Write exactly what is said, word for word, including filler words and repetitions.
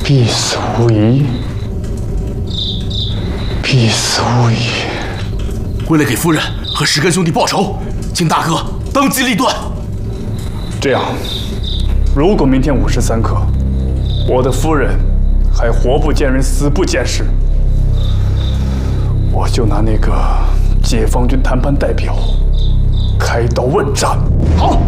必死无疑，必死无疑。 为了给夫人和石根兄弟报仇，请大哥当机立断。 这样，如果明天午时三刻，我的夫人还活不见人，死不见尸，我就拿那个解放军谈判代表开刀问斩。 好。